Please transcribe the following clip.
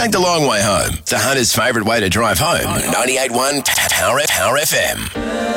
take the long way home. The Hunter's favourite way to drive home. 98.1 Power FM.